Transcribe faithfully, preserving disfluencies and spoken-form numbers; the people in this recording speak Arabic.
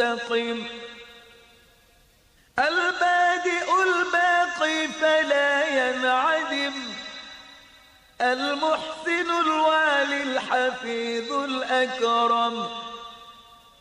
مستقم. البادئ الباقي فلا ينعدم، المحسن الوالي الحفيظ الأكرم.